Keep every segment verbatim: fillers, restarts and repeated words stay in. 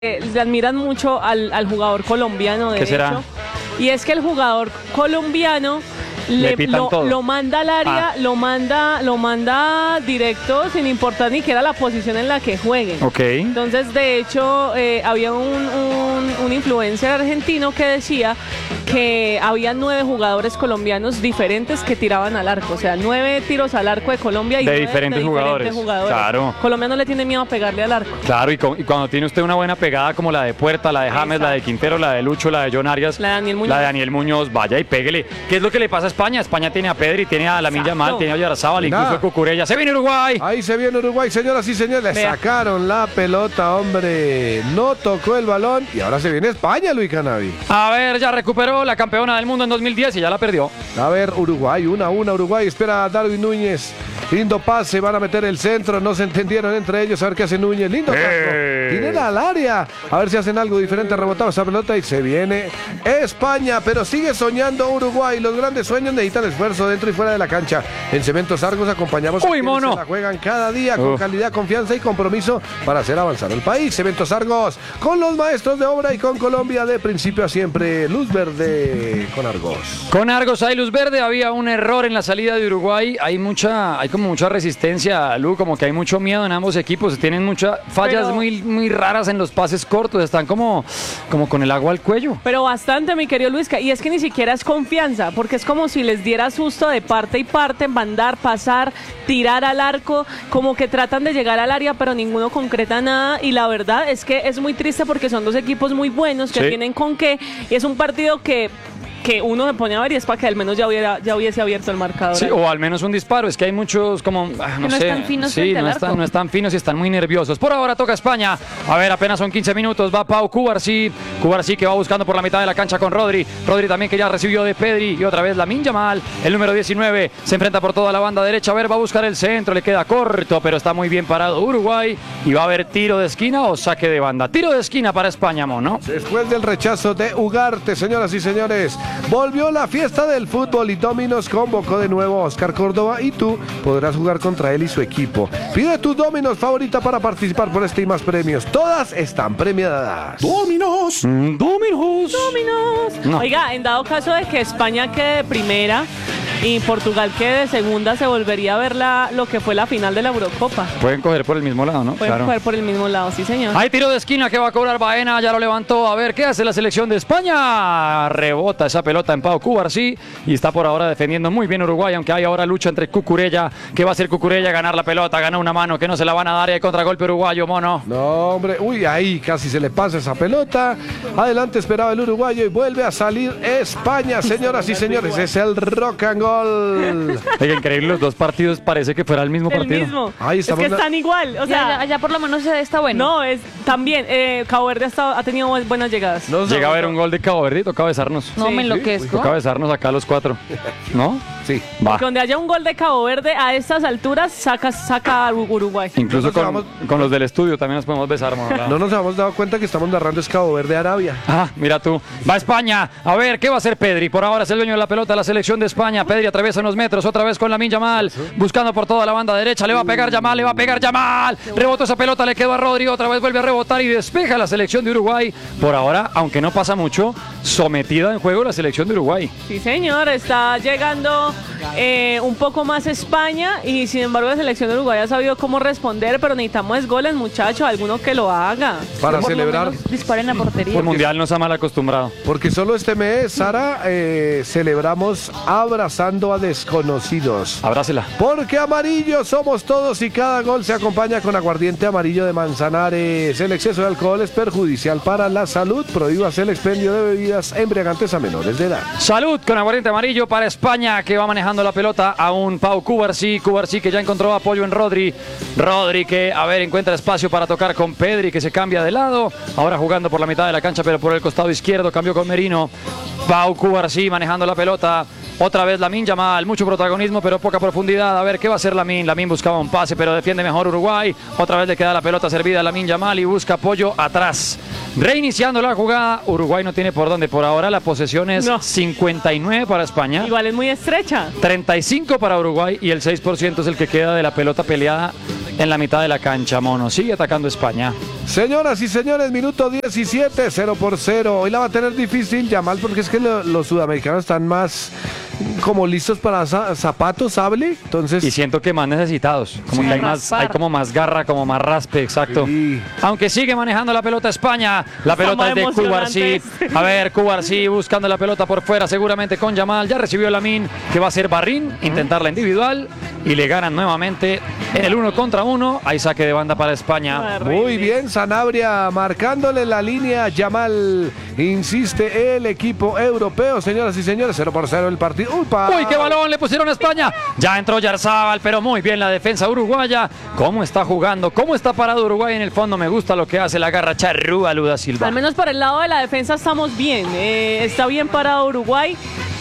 Eh, le admiran mucho al, al jugador colombiano, de ¿Qué hecho. será? Y es que el jugador colombiano Le le, pitan lo, todo. lo manda al área, Ah. lo manda, lo manda directo sin importar ni siquiera la posición en la que jueguen. Ok. Entonces, de hecho, eh, había un, un, un influencer argentino que decía que había nueve jugadores colombianos diferentes que tiraban al arco. O sea, nueve tiros al arco de Colombia y De nueve diferentes de jugadores. diferentes jugadores. Claro. Colombia no le tiene miedo a pegarle al arco. Claro, y, con- y cuando tiene usted una buena pegada como la de Puerta, la de James, Exacto. la de Quintero, la de Lucho, la de John Arias, La de Daniel Muñoz. la de Daniel Muñoz, vaya y péguele. ¿Qué es lo que le pasa a España? España tiene a Pedri, tiene a Lamine Exacto. Yamal, tiene a Oyarzábal, Mira. incluso a Cucurella. ¡Se viene Uruguay! Ahí se viene Uruguay, señoras y señores. Le Vea. sacaron la pelota, hombre. No tocó el balón. Y ahora se viene España, Luis Canavi. A ver, ya recuperó la campeona del mundo en dos mil diez y ya la perdió. A ver, Uruguay, una a una. Uruguay espera a Darwin Núñez. Lindo pase, van a meter el centro. No se entendieron entre ellos. A ver qué hace Núñez. Lindo ¡Eh! taco. Dinera al área. A ver si hacen algo diferente. Rebotaba esa pelota y se viene España. Pero sigue soñando Uruguay. Los grandes sueños necesitan esfuerzo dentro y fuera de la cancha. En Cementos Argos acompañamos a ¡Uy, quienes mono! se la juegan cada día con Uf. calidad, confianza y compromiso para hacer avanzar el país. Cementos Argos con los maestros de obra y con Colombia de principio a siempre. Luz verde con Argos. Con Argos hay luz verde, había un error en la salida de Uruguay, hay mucha, hay como mucha resistencia, Lu, como que hay mucho miedo en ambos equipos, tienen muchas fallas Pero- muy, muy raras en los pases cortos, están como, como con el agua al cuello. Pero bastante, mi querido Luisca. Y es que ni siquiera es confianza, porque es como si les diera susto de parte y parte, mandar, pasar, tirar al arco, como que tratan de llegar al área, pero ninguno concreta nada. Y la verdad es que es muy triste porque son dos equipos muy buenos que Sí. tienen con qué. Y es un partido que, que uno se pone a ver y es para que al menos ya, hubiera, ya hubiese abierto el marcador. Sí, o al menos un disparo, es que hay muchos como, ah, no no sé, están finos sí, frente al no arco. están, no están finos y están muy nerviosos. Por ahora toca España, a ver, apenas son quince minutos, va Pau Cubarsí, Cubarsí que va buscando por la mitad de la cancha con Rodri, Rodri también que ya recibió de Pedri y otra vez Lamine Yamal, el número diecinueve, se enfrenta por toda la banda derecha, a ver, va a buscar el centro, le queda corto, pero está muy bien parado Uruguay y va a haber tiro de esquina o saque de banda, tiro de esquina para España, Mono. Después del rechazo de Ugarte, señoras y señores, volvió la fiesta del fútbol y Dominos convocó de nuevo a Oscar Córdoba y tú podrás jugar contra él y su equipo. Pide tu Dominos favorita para participar por este y más premios. Todas están premiadas. Dominos. Mm, Dominos. Dominos. No. Oiga, en dado caso de que España quede de primera y Portugal quede de segunda, se volvería a ver la, lo que fue la final de la Eurocopa. Pueden coger por el mismo lado, ¿no? Pueden jugar por el mismo lado, sí señor. Hay tiro de esquina que va a cobrar Baena, ya lo levantó. A ver, ¿qué hace la selección de España? Rebota esa pelota en Pau Cubarsí y está por ahora defendiendo muy bien Uruguay, aunque hay ahora lucha entre Cucurella. ¿Qué va a hacer Cucurella? Ganar la pelota, gana una mano que no se la van a dar y hay contragolpe uruguayo, Mono. No, hombre, uy, ahí casi se le pasa esa pelota. Adelante esperaba el uruguayo y vuelve a salir España, señoras y señores. Es el rock and roll. Oiga, increíble, los dos partidos parece que fuera el mismo El partido. mismo. Ahí es estamos que la- están igual. O O sea, sea, allá por lo menos está bueno. no, es también. Eh, Cabo Verde ha, estado- ha tenido bu- buenas llegadas. No Llega a sabe- haber un gol de Cabo Verde y toca besarnos. no sí, me sí, enloquezco. Toca besarnos acá los cuatro. ¿No? Sí. Va. Porque donde haya un gol de Cabo Verde a estas alturas, saca, saca a Uruguay. Incluso No nos con, vamos- con los del estudio también nos podemos besar, Mono. No nos habíamos dado cuenta que estamos narrando es Cabo Verde, Arabia. Ah, mira tú. Va España. A ver, ¿qué va a hacer Pedri? Por ahora es el dueño de la pelota de la selección de España. Pedri atraviesa unos metros, otra vez con Lamine Yamal. Buscando por toda la banda derecha. Le va a pegar Yamal, le va a pegar Yamal. Rebotó esa pelota, le quedó a Rodri. Otra vez vuelve a rebotar y despeja la selección de Uruguay. Por ahora, aunque no pasa mucho, sometida en juego la selección de Uruguay. Sí, señor, está llegando eh, un poco más España y sin embargo la selección de Uruguay ha sabido cómo responder, pero necesitamos goles, muchachos, alguno que lo haga. Para Por lo celebrar. menos disparen a portería. El mundial nos ha mal acostumbrado. Porque solo este mes, Sara, eh, celebramos abrazando a desconocidos. Abrácela. Porque amarillos somos todos y cada gol se acompaña con aguardiente amarillo de Manzanares. El exceso de alcohol es perjudicial para la salud. Prohíbase el expendio de bebidas embriagantes a menores de edad. Salud con aguardiente amarillo para España, que va manejando la pelota a un Pau Cubarsí. Cubarsí que ya encontró apoyo en Rodri. Rodri que, a ver, encuentra espacio para tocar con Pedri, que se cambia de lado. Ahora jugando por la mitad de la cancha, pero por el costado izquierdo. Cambió con Merino. Pau Cubarsí manejando la pelota. Otra vez Lamine Yamal, mucho protagonismo pero poca profundidad. A ver, ¿qué va a hacer Lamine? Lamine buscaba un pase pero defiende mejor Uruguay. Otra vez le queda la pelota servida a Lamine Yamal y busca apoyo atrás. Reiniciando la jugada, Uruguay no tiene por dónde. Por ahora la posesión es No. cincuenta y nueve para España, Igual es muy estrecha. treinta y cinco para Uruguay y el seis por ciento es el que queda de la pelota peleada en la mitad de la cancha, mono. Sigue atacando España. Señoras y señores, minuto diecisiete, cero por cero. Hoy la va a tener difícil, Yamal, porque es que lo- los sudamericanos están más como listos para za- zapatos, sable. Entonces, Y siento que más necesitados. Como Sí. que hay más, Raspar. hay como más garra, como más raspe, exacto. Sí. Aunque sigue manejando la pelota España. La pelota más es de emocionante Cubarsí. este. A ver, Cubarsí buscando la pelota por fuera, seguramente con Yamal. Ya recibió Lamine, que va a ser Barrín, intentar la individual. Y le ganan nuevamente en el uno contra uno. Hay saque de banda para España. muy bien, Sanabria marcándole la línea. Yamal, insiste el equipo europeo, señoras y señores, cero por cero el partido. ¡Upa! Uy, qué balón le pusieron a España. Ya entró Yarzábal, pero muy bien la defensa uruguaya. ¿Cómo está jugando? ¿Cómo está parado Uruguay en el fondo? Me gusta lo que hace la garra charrúa Luda Silva. Al menos por el lado de la defensa estamos bien. Eh, está bien parado Uruguay.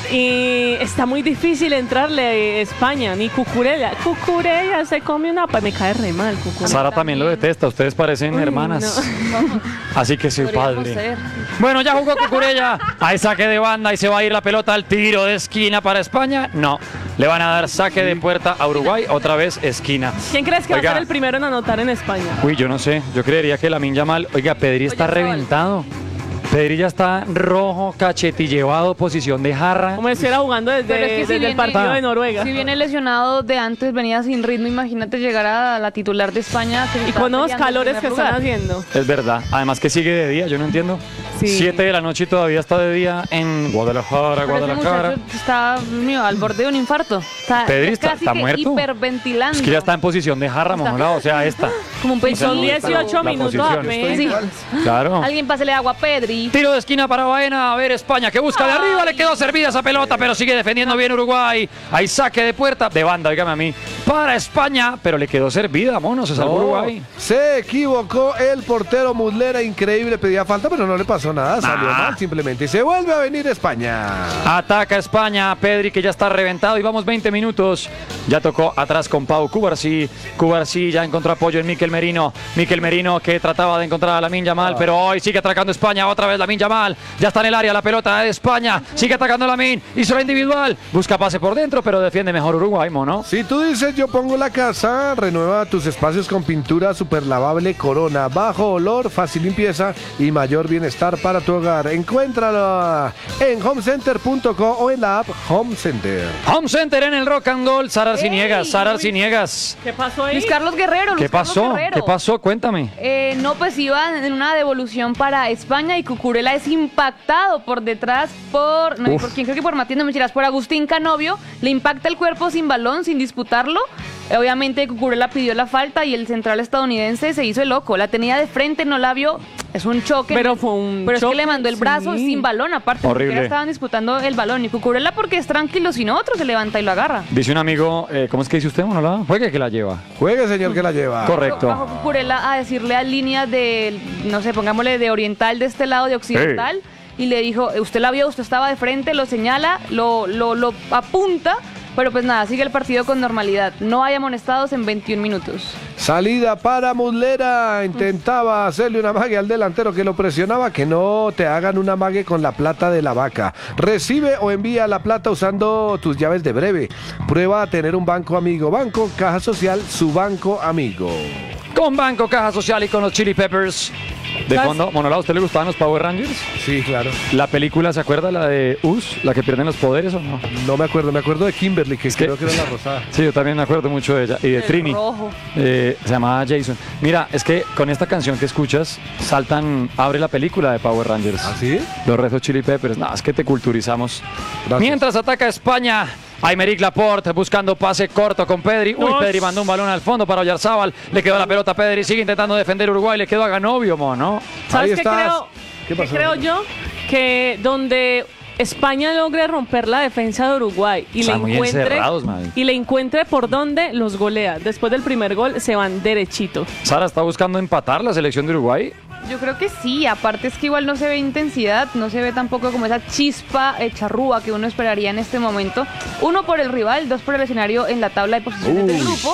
Y está muy difícil entrarle a España. Ni Cucurella. Cucurella se come una... pa- Me cae re mal, Cucurella. Sara también lo detesta, ustedes parecen Uy, hermanas. Vamos, Así que soy podríamos padre. ser. Bueno, ya jugó Cucurella. Hay saque de banda y se va a ir la pelota al tiro de esquina para España. No, le van a dar saque de puerta a Uruguay. Otra vez esquina. ¿Quién crees que va Oiga. a ser el primero en anotar en España? Uy, yo no sé. Yo creería que Lamine Yamal. Oiga, Pedri está Oye, Zabal. reventado. Pedri ya está rojo, cachetillevado, posición de jarra. Como si estuviera jugando desde, Pero es que si desde el viene- partido de Noruega. Si viene lesionado de antes, venía sin ritmo, imagínate llegar a la titular de España. que se Y está con los peleando el calores que primer están lugar. haciendo. Es verdad. Además que sigue de día, yo no entiendo. Sí. Siete de la noche y todavía está de día en Guadalajara, Pero ese Guadalajara. muchacho está mío, al borde de un infarto. Está, Pedri está- casi está que muerto. hiperventilando. Es que ya está en posición de jarra, Está- mojolado, o sea, esta. Como un O sea, pezón. Son dieciocho la minutos posición. apenas. Sí. Claro. Alguien pásele agua a Pedri. Tiro de esquina para Baena. A ver, España que busca de arriba. Le quedó servida esa pelota, pero sigue defendiendo bien Uruguay. Hay saque de puerta. De banda, dígame a mí. Para España, pero le quedó servida, mono. Se salvó No, Uruguay. se equivocó el portero Muslera, increíble, pedía falta, pero no le pasó nada, salió Nah. mal simplemente. Y se vuelve a venir España. Ataca España. Pedri que ya está reventado. Y vamos veinte minutos. Ya tocó atrás con Pau Cubarsí. Cubarsí ya encontró apoyo en Miquel Merino. Miquel Merino que trataba de encontrar a Lamine Yamal, pero hoy sigue atacando España. Otra vez Lamine Yamal. Ya está en el área la pelota de España. Sigue atacando Lamine. Hizo la individual. Busca pase por dentro, pero defiende mejor Uruguay, mono. Si tú dices yo pongo la casa, renueva tus espacios con pintura super lavable Corona, bajo olor, fácil limpieza y mayor bienestar para tu hogar. Encuéntralo en homecenter punto co o en la app Home Center. Home Center en el Rock and Roll. Sara Arciniegas. Sara Arciniegas. ¿Qué pasó ahí? Luis Carlos Guerrero. ¿Qué Luis Carlos pasó? Guerrero. ¿Qué pasó? Cuéntame. Eh, no, pues iba en una devolución para España y Cucurella es impactado por detrás por, no, Uf. por quién creo que por Matías, no mentiras, por Agustín Canovio, le impacta el cuerpo sin balón, sin disputarlo. Eh, Obviamente Cucurella pidió la falta y el central estadounidense se hizo el loco, la tenía de frente, no la vio, es un choque. Pero fue un Pero es que choque, le mandó el brazo sí. sin balón, aparte, porque Horrible. estaban disputando el balón y Cucurella porque es tranquilo, sino otro se levanta y lo agarra. Dice un amigo, eh, ¿cómo es que dice usted, monolado? Juegue que la lleva. Juegue, señor, que la lleva. Correcto. Bajo Cucurella a decirle a línea de, no sé, pongámosle de oriental de este lado, de occidental, y le dijo, usted la vio, usted estaba de frente, lo señala, lo, lo, lo apunta, pero pues nada, sigue el partido con normalidad. No hay amonestados en veintiún minutos. Salida para Muslera. Intentaba hacerle una mague al delantero que lo presionaba. Que no te hagan una mague con la plata de la vaca. Recibe o envía la plata usando tus llaves de breve. Prueba a tener un banco amigo. Banco Caja Social, su banco amigo. Con Banco Caja Social y con los Chili Peppers. De ¿Sabes? fondo, monolado, ¿a usted le gustaban los Power Rangers? Sí, claro. La película, ¿se acuerda? La de Us, la que pierden los poderes o no? No me acuerdo. Me acuerdo de Kimberly, que que- creo que era la rosada. Sí, yo también me acuerdo mucho de ella. Y de El Trini. rojo. Eh, se llamaba Jason. Mira, es que con esta canción que escuchas, saltan, abre la película de Power Rangers. ¿Ah, sí? Los Red Hot Chili Peppers. No, es que te culturizamos. Gracias. Mientras ataca España, Aymeric Laporte buscando pase corto con Pedri. Uy, Nos- Pedri mandó un balón al fondo para Oyarzábal. Le quedó la pelota a Pedri. Sigue intentando defender Uruguay. Le quedó a Ganovio, mono. ¿Sabes Ahí qué estás. creo? ¿Qué ¿Qué pasó? creo yo? Que donde España logre romper la defensa de Uruguay y le Están muy encuentre encerrados, madre. y le encuentre por dónde los golea. Después del primer gol se van derechito. Sara está buscando empatar la selección de Uruguay. Yo creo que sí, aparte es que igual no se ve intensidad, no se ve tampoco como esa chispa eh, charrúa que uno esperaría en este momento. Uno por el rival, dos por el escenario en la tabla de posiciones del Uy. grupo.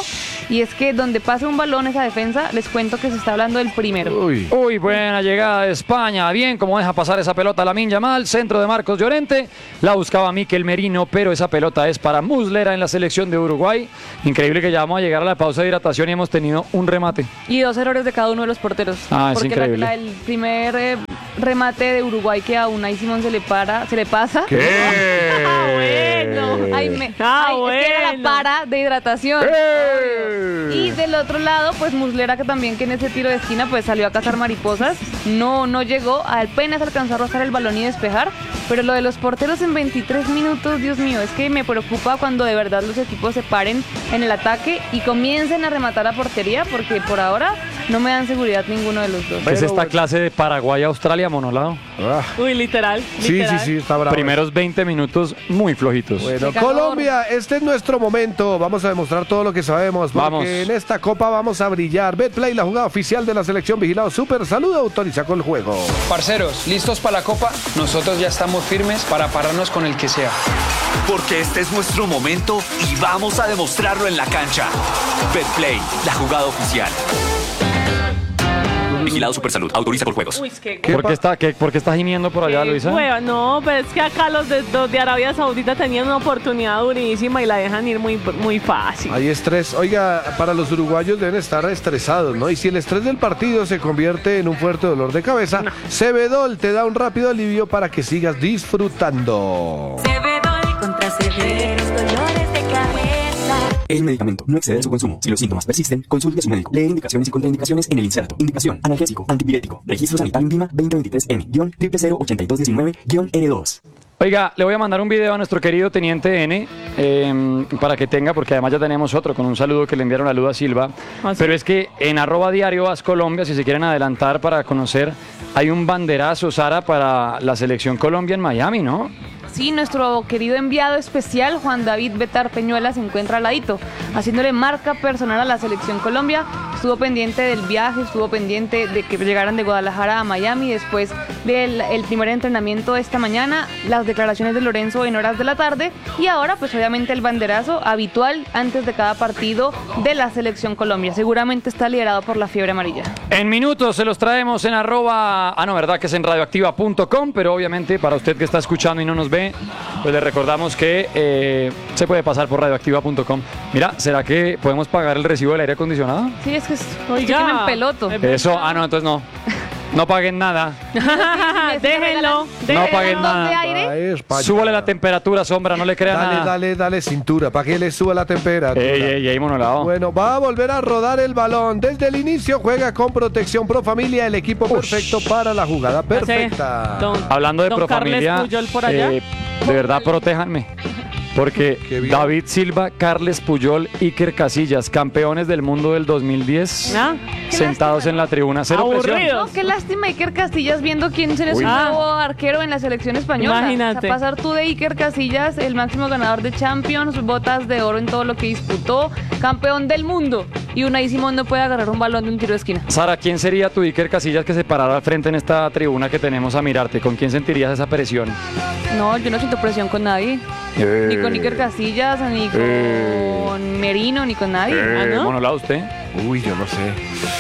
y es que donde pasa un balón esa defensa, les cuento que se está hablando del primero. Uy. Uy, buena llegada de España. Bien, como deja pasar esa pelota Lamine Yamal, centro de Marcos Llorente. La buscaba Mikel Merino, pero esa pelota es para Muslera en la selección de Uruguay. Increíble que ya vamos a llegar a la pausa de hidratación y hemos tenido un remate. Y dos errores de cada uno de los porteros. Ah, es porque increíble. La, la, el primer eh, remate de Uruguay que a Unai Simón se le para, se le pasa. ¿Qué? Ah, bueno. Ay, me, Ah, ay, es que era la bueno. para de hidratación. ¡Eh! Y del otro lado, pues Muslera, que también que en ese tiro de esquina pues salió a cazar mariposas, no, no llegó, apenas alcanzó a rozar el balón y despejar, pero lo de los porteros en veintitrés minutos, Dios mío, es que me preocupa cuando de verdad los equipos se paren en el ataque y comiencen a rematar a portería, porque por ahora no me dan seguridad ninguno de los dos. Es esta clase de Paraguay-Australia, monolado. Ah, Uy, literal. sí, sí, literal. sí, está bravo. Primeros veinte minutos muy flojitos. Bueno, Qué calor. Colombia, este es nuestro momento. Vamos a demostrar todo lo que sabemos. Porque Vamos. en esta copa vamos a brillar. Betplay, la jugada oficial de la selección vigilado. Super Salud autoriza con el juego. Parceros, ¿listos para la Copa? Nosotros ya estamos firmes para pararnos con el que sea. Porque este es nuestro momento y vamos a demostrarlo en la cancha. Betplay, la jugada oficial. Vigilado Supersalud, autoriza con juegos. Uy, es que... ¿Qué ¿Por pa- qué está, qué, por qué está gimiendo por allá, qué Luisa? hueva. No, pero es que acá los de, los de Arabia Saudita tenían una oportunidad durísima y la dejan ir muy, muy fácil. Hay estrés. Oiga, para los uruguayos deben estar estresados, ¿no? Y si el estrés del partido se convierte en un fuerte dolor de cabeza, Cebedol te da un rápido alivio para que sigas disfrutando. Cebedol contra severos dolores de cabeza. El medicamento no excede su consumo. Si los síntomas persisten, consulte a su médico. Leer indicaciones y contraindicaciones en el inserto. Indicación: analgésico, antipirético. Registro sanitario INVIMA veinte veintitrés M cero cero ocho dos uno nueve N dos. Oiga, le voy a mandar un video a nuestro querido Teniente N eh, para que tenga, porque además ya tenemos otro con un saludo que le enviaron a Luda Silva. ¿Ah, sí? Pero es que en arroba diario Vas Colombia, si se quieren adelantar para conocer, hay un banderazo, Sara, para la selección Colombia en Miami, ¿no? Sí, nuestro querido enviado especial, Juan David Betar Peñuela, se encuentra al ladito, haciéndole marca personal a la selección Colombia. Estuvo pendiente del viaje, estuvo pendiente de que llegaran de Guadalajara a Miami después del el primer entrenamiento esta mañana, las declaraciones de Lorenzo en horas de la tarde y ahora pues obviamente el banderazo habitual antes de cada partido de la selección Colombia. Seguramente está liderado por la fiebre amarilla. En minutos se los traemos en arroba, ah no, verdad que es en radioactiva punto com, pero obviamente para usted que está escuchando y no nos ve, pues le recordamos que eh, se puede pasar por radioactiva punto com. Mira, ¿será que podemos pagar el recibo del aire acondicionado? Sí, es que es, Oiga. sí que me empeloto. Eh, Eso, ah no, entonces no. No paguen nada. Déjenlo. No paguen nada. de aire. Ay, España. Súbale la temperatura, sombra, no le crean Dale, nada. dale, dale cintura, para que le suba la temperatura. Ey, ey, ey, monolado. Bueno, va a volver a rodar el balón. Desde el inicio juega con protección Pro Familia, el equipo perfecto para la jugada perfecta. Don- Hablando de don Profamilia, Carles Puyol por allá. eh, de verdad protéjanme. Porque Qué bien. David Silva, Carles Puyol, Iker Casillas, campeones del mundo del dos mil diez, ¿Ah? sentados en la tribuna. Cero presión. Aburrido. No, qué lástima Iker Casillas viendo quién será su Uy. nuevo arquero en la selección española. Imagínate. O sea, pasar tú de Iker Casillas, el máximo ganador de Champions, botas de oro en todo lo que disputó, campeón del mundo. Y Unai Simón no puede agarrar un balón de un tiro de esquina. Sara, ¿quién sería tu Iker Casillas que se parara al frente en esta tribuna que tenemos a mirarte? ¿Con quién sentirías esa presión? No, yo no siento presión con nadie. Eh, Ni con Iker Casillas, ni con Eh. Merino, ni con nadie. Eh, ¿Ah, no? monolado usted. Uy, yo no sé.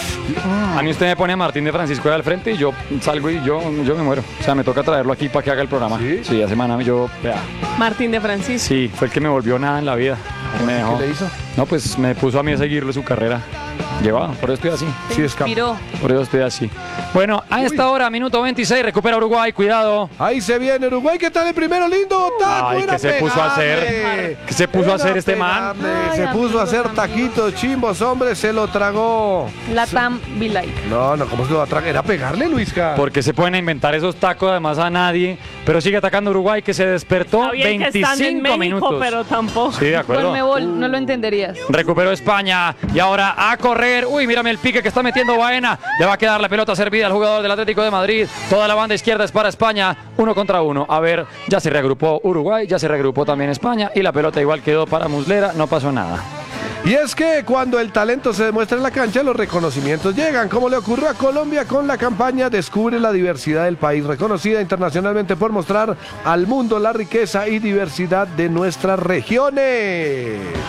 A mí usted me pone a Martín de Francisco al frente y yo salgo y yo, yo me muero. O sea, me toca traerlo aquí para que haga el programa. ¿Sí? Sí, hace semana yo, vea. Martín de Francisco. Sí, fue el que me volvió nada en la vida. Me dejó. ¿Qué le hizo? No, pues me puso a mí a seguirle su carrera. Llevaba, por eso estoy así. Sí, es campo. Inspiró. Por eso estoy así. Bueno, a esta hora, minuto veintiséis, recupera Uruguay, cuidado. Ahí se viene Uruguay, ¿qué tal el primero? Lindo taco. Ay, era ¿qué se puso a hacer? pegarle. ¿Qué se puso a Era hacer este man? pegarle, Ay, se puso a hacer amigos, taquitos chimbos, hombre, se lo tragó. La Tam Be Like. No, no, ¿cómo se lo va a tragar? Era pegarle, Luisca. ¿Por qué se pueden inventar esos tacos además a nadie? Pero sigue atacando Uruguay, que se despertó Está bien que están en veinticinco México, minutos. pero tampoco. Sí, de acuerdo. Colmebol, no lo entenderías. Recuperó España y ahora a correr. Uy, mírame el pique que está metiendo Baena. Le va a quedar la pelota servida al jugador del Atlético de Madrid. Toda la banda izquierda es para España. Uno contra uno. A ver, ya se reagrupó Uruguay, ya se reagrupó también España. Y la pelota igual quedó para Muslera. No pasó nada. Y es que cuando el talento se demuestra en la cancha, los reconocimientos llegan, como le ocurrió a Colombia con la campaña Descubre la diversidad del país, reconocida internacionalmente por mostrar al mundo la riqueza y diversidad de nuestras regiones.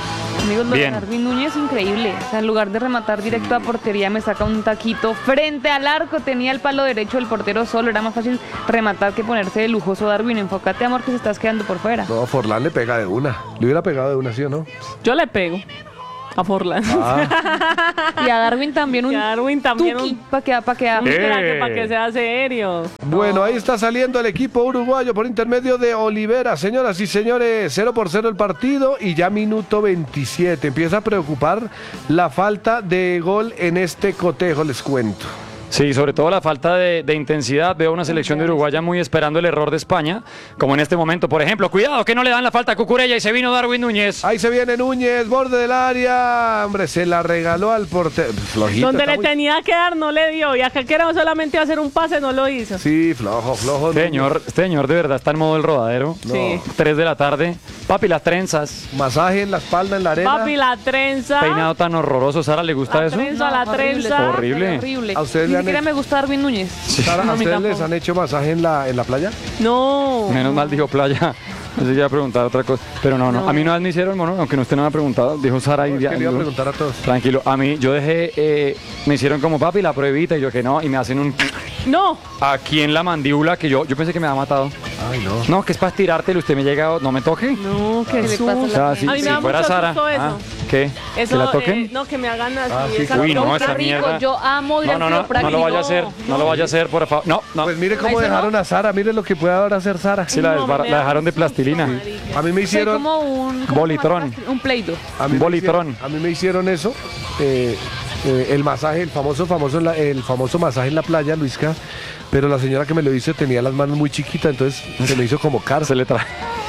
Amigos, lo de Bien. Darwin Núñez, increíble. O sea, en lugar de rematar directo a portería, me saca un taquito frente al arco. Tenía el palo derecho del portero solo. Era más fácil rematar que ponerse de lujoso. Darwin, enfócate, amor, que se estás quedando por fuera. No, Forlán le pega de una. Le hubiera pegado de una, ¿sí o no? Yo le pego a Forlán. Y a Darwin también un Y a Darwin también tuki un- para que, pa' que Un Eh. crack para que sea serio. Bueno, ahí está saliendo el equipo uruguayo por intermedio de Olivera. Señoras y señores, cero por cero el partido y ya minuto veintisiete. Empieza a preocupar la falta de gol en este cotejo, les cuento. Sí, sobre todo la falta de, de intensidad. Veo una selección de Uruguaya muy esperando el error de España, como en este momento, por ejemplo. Cuidado que no le dan la falta a Cucurella y se vino Darwin Núñez. Ahí se viene Núñez, borde del área. Hombre, se la regaló al portero. Flojito. Donde está le muy- tenía que dar, no le dio. Y acá que era solamente hacer un pase, no lo hizo. Sí, flojo, flojo. Este señor, este señor de verdad está en modo el rodadero. Sí. Tres de la tarde. Papi, las trenzas. Masaje en la espalda, en la arena. Papi, la trenza. Peinado tan horroroso. ¿Sara le gusta La eso? trenza, la trenza. Horrible. horrible. ¿A ustedes Ni le han siquiera hecho- me gusta Darwin Núñez. Sara, No, ¿a a mí ustedes les tampoco. han hecho masaje en la, en la playa? No. Menos mal dijo playa. Pensé que iba a preguntar otra cosa. Pero no, no. No. A mí una vez me hicieron, mono, aunque no usted no me ha preguntado. Dijo Sara y Es ya. que le iba a digo, preguntar a todos. Tranquilo. A mí, yo dejé, eh, me hicieron como papi la pruebita y yo que no. Y me hacen un No. aquí en la mandíbula que yo, yo pensé que me había matado. Ay, no. No, que es para estirártelo. Usted me llega, no me toque. No, qué ¿Qué le pasa a O la sea, gente? si, A mí me si da fuera mucho Sara. susto eso. ah, ¿Qué? Eso, ¿Que la toquen? eh, no, que me hagan así. Ah, sí, esa Uy, no, bronca. esa Qué rico, mierda. yo amo ir No, al no, no, no quiropráctico. lo vaya a hacer, no lo vaya a hacer, por favor. No, no. Pues mire Ahí cómo se dejaron a Sara. Mire lo que puede ahora hacer Sara. Sí, la, No, desbar- me la da dejaron de susto, plastilina. marica. A mí me Soy hicieron... como un... ¿cómo Bolitrón. se llama? Un pleito. A mí me Bolitrón. hicieron- A mí me hicieron eso, eh, eh, el masaje, el famoso, famoso, la- el famoso masaje en la playa, Luisca, pero la señora que me lo hizo tenía las manos muy chiquitas, entonces se me hizo como Se cárcel. le trae.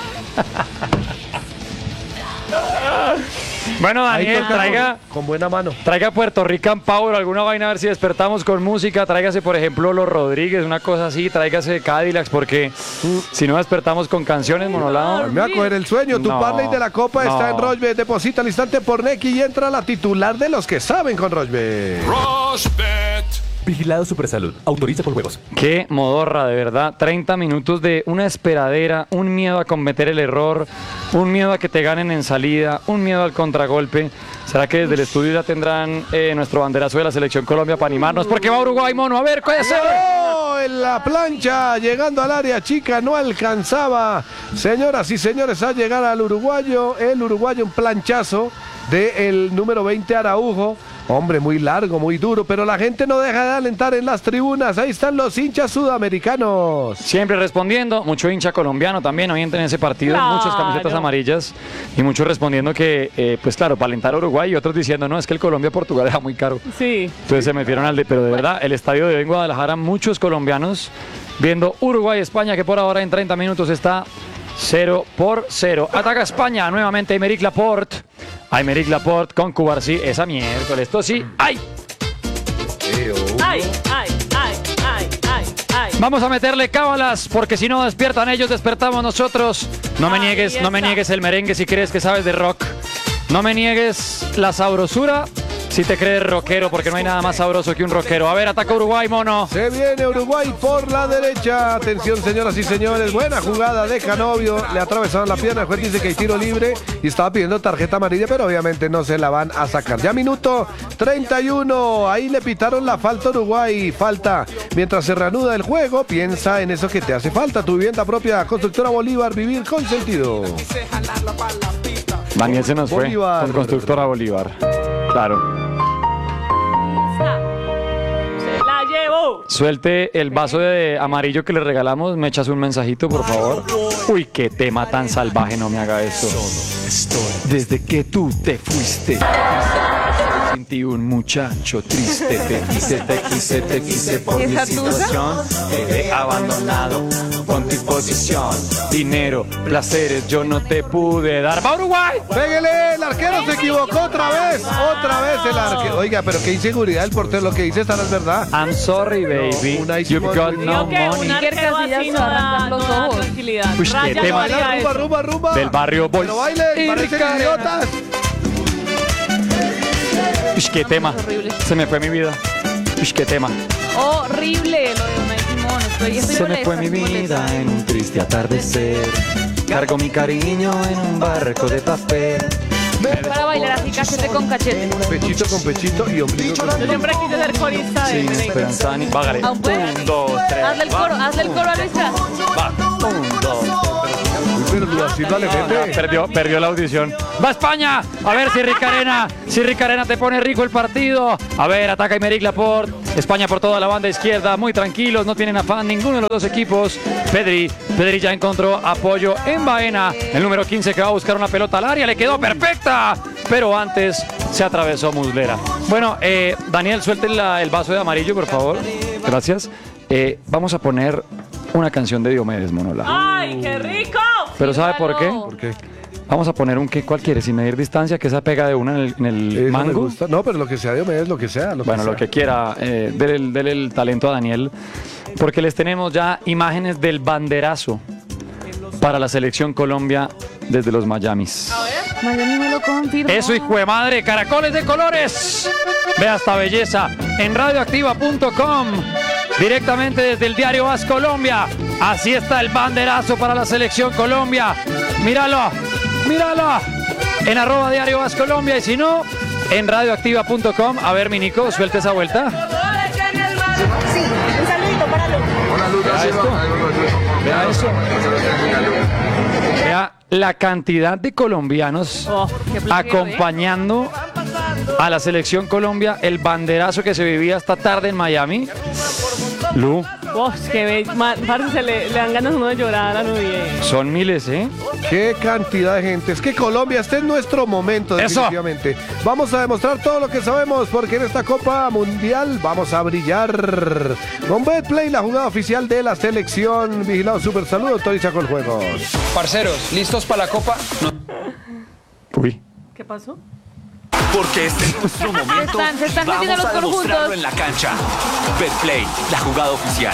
Bueno, Ahí Daniel, toca traiga, con, con buena mano. traiga Puerto Rican Power, alguna vaina a ver si despertamos con música. Tráigase, por ejemplo, Los Rodríguez, una cosa así. Tráigase Cadillacs, porque si no despertamos con canciones, monolado. Me va a coger el sueño. Tu No, Parley de la Copa está no. en Rochbet. Deposita al instante por Nequi y entra la titular de los que saben con Rochbet. Vigilado Supersalud. Autoriza por juegos. Qué modorra, de verdad. treinta minutos de una esperadera, un miedo a cometer el error, un miedo a que te ganen en salida, un miedo al contragolpe. ¿Será que desde el estudio ya tendrán eh, nuestro banderazo de la Selección Colombia para animarnos? Porque va Uruguay, mono. A ver, ¿cuál es el? ¡Oh! En la plancha, llegando al área chica, no alcanzaba. Señoras y señores, a llegar al uruguayo, el uruguayo, un planchazo del número veinte Araujo. Hombre, muy largo, muy duro, pero la gente no deja de alentar en las tribunas. Ahí están los hinchas sudamericanos. Siempre respondiendo, mucho hincha colombiano también hoy en ese partido, Claro. muchas camisetas amarillas y muchos respondiendo que, eh, pues claro, para alentar a Uruguay y otros diciendo, no, es que el Colombia-Portugal era muy caro. Sí. Entonces se metieron al de, pero de verdad, el estadio de hoy en Guadalajara, muchos colombianos viendo Uruguay-España, que por ahora en treinta minutos está cero por cero. Ataca España nuevamente Aymeric Laporte. Aymeric Laporte con Cubarsí, esa miércoles, esto sí, ¡ay! Ay, ay, ay, ay, ay, ay. Vamos a meterle cábalas, porque si no despiertan ellos, despertamos nosotros. No me Ahí niegues, no me está. niegues el merengue si crees que sabes de rock. No me niegues la sabrosura si te crees rockero, porque no hay nada más sabroso que un rockero. A ver, ataca Uruguay, mono. Se viene Uruguay por la derecha. Atención, señoras y señores. Buena jugada de Canovio. Le atravesaron la pierna. El juez dice que hay tiro libre y estaba pidiendo tarjeta amarilla, pero obviamente no se la van a sacar. Ya minuto treinta y uno. Ahí le pitaron la falta a Uruguay. Falta. Mientras se reanuda el juego, piensa en eso que te hace falta. Tu vivienda propia. Constructora Bolívar. Vivir con sentido. Daniel se nos Bolívar. fue con Constructora Bolívar. Claro. Se la llevó. Suelte el vaso de amarillo que le regalamos. Me echas un mensajito, por favor. Uy, qué tema tan salvaje, no me haga esto. Desde que tú te fuiste, sentí un muchacho triste. Te quise, te quise, te quise por mi ¿Esa tusa? situación. Te he abandonado con tu posición. Dinero, placeres, yo no te pude dar. ¡Va Uruguay! Pégale, el arquero se equivocó otra vez. Otra vez el arquero. Oiga, pero qué inseguridad el portero. Lo que dice esta no es verdad. I'm sorry, baby. Una You've got Simón, no Digo que un money. Iker arquero Casillas así se no va a da, arrancar los no da ojos. tranquilidad. Uy, qué Raya tema. no haría Bailar, rumba, eso. rumba, rumba. Del barrio Boys. Pero bailen, parecen Irrica- idiotas. Uy, qué tema. horrible. Se me fue mi vida. Uy, qué tema. Horrible lo de Unai Simón. Estoy, estoy Se me molesta, fue mi estoy molesta. vida en un triste atardecer. Cargo mi cariño en un barco de papel. Para bailar así cachete con cachete. Pechito con pechito y ombligo con Yo siempre quise ser corista de merengue. Esperanzani, bájale. ¿Aún puede? Un, dos, tres. Hazle el coro, hazle el coro a Luisca. Va. Un, dos, Pero Lua Silva le mete. Perdió, perdió la audición. ¡Va España! A ver si Ricarena, si Ricarena te pone rico el partido. A ver, ataca Aymeric Laporte. España por toda la banda izquierda, muy tranquilos, no tienen afán ninguno de los dos equipos. Pedri, Pedri ya encontró apoyo en Baena. El número quince que va a buscar una pelota al área, le quedó perfecta. Pero antes se atravesó Muslera. Bueno, eh, Daniel, suelte la- el vaso de amarillo, por favor. Gracias. Eh, vamos a poner una canción de Diomedes, Monola. ¡Ay, qué rico! Pero ¿sabe por qué? Sírvalo. ¿Por qué? Vamos a poner un qué, ¿cuál quiere? Sin medir distancia, que esa pega de una en el, en el Eso me mango. gusta. No, pero lo que sea, Diomedes, lo que sea. Lo Bueno, que lo sea. que quiera, eh, dele, el- dele el talento a Daniel, porque les tenemos ya imágenes del banderazo para la selección Colombia desde los Miamis. Miami me lo confirmó. Eso, hijo de madre, caracoles de colores. Vea esta belleza en radioactiva punto com, directamente desde el diario As Colombia. Así está el banderazo para la selección Colombia. Míralo, míralo. En arroba diario As Colombia y si no, en radioactiva punto com. A ver, mi Nico, suelta esa vuelta. Sí, un saludito para Lu. Vea esto. Vea eso. Vea la cantidad de colombianos Oh, qué plagueo, ¿eh? acompañando a la selección Colombia, el banderazo que se vivía esta tarde en Miami. Lu, oh, es que ve- ma- parce, se le, le dan ganas a uno de llorar a Nubie. son miles, ¿eh? Qué cantidad de gente. Es que Colombia, este es nuestro momento, Eso. definitivamente. Vamos a demostrar todo lo que sabemos, porque en esta Copa Mundial vamos a brillar. Con Betplay, la jugada oficial de la selección. Vigilado Super Salud, autoriza con juegos. Parceros, ¿listos para la copa? No. Uy. ¿Qué pasó? Porque este es nuestro momento. están- se están y vamos metiendo a los demostrarlo conjuntos. en la cancha. Betplay, la jugada oficial.